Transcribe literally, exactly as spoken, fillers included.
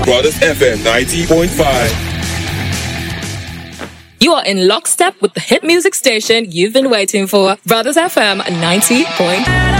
Brothers F M ninety point five. You are in lockstep with the hit music station you've been waiting for, Brothers F M ninety point five.